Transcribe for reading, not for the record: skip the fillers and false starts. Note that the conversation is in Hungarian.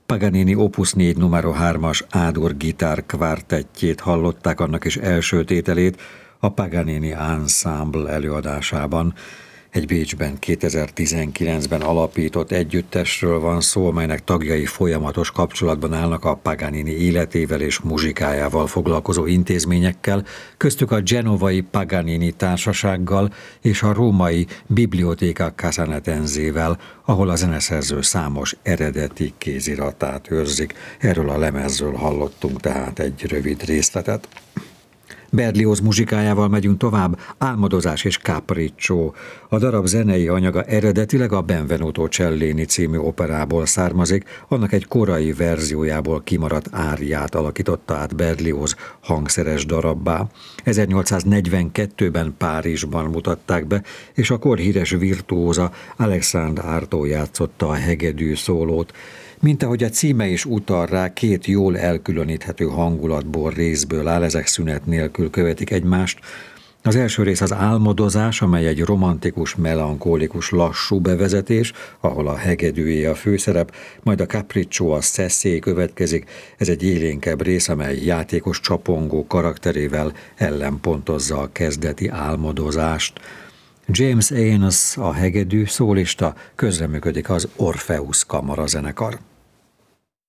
Paganini Opus 4 numero 3-as A-dur gitár kvártettjét hallották, annak is első tételét a Paganini Ensemble előadásában. Egy Bécsben 2019-ben alapított együttesről van szó, melynek tagjai folyamatos kapcsolatban állnak a Paganini életével és muzsikájával foglalkozó intézményekkel, köztük a genovai Paganini társasággal és a római Biblioteca Casanetenzével, ahol a zeneszerző számos eredeti kéziratát őrzik. Erről a lemezről hallottunk tehát egy rövid részletet. Berlioz muzsikájával megyünk tovább, Álmodozás és Capriccio. A darab zenei anyaga eredetileg a Benvenuto Cellini című operából származik, annak egy korai verziójából kimaradt áriát alakította át Berlioz hangszeres darabbá. 1842-ben Párizsban mutatták be, és a kor híres virtuóza Alexandre Artaud játszotta a hegedű szólót. Mint ahogy a címe is utal rá, két jól elkülöníthető hangulatból, részből áll, ezek szünet nélkül követik egymást. Az első rész az álmodozás, amely egy romantikus, melankólikus, lassú bevezetés, ahol a hegedűjé a főszerep, majd a Capriccio, a szeszély következik. Ez egy élénkebb rész, amely játékos csapongó karakterével ellenpontozza a kezdeti álmodozást. James Enos a hegedű szólista, közreműködik az Orpheus kamarazenekar.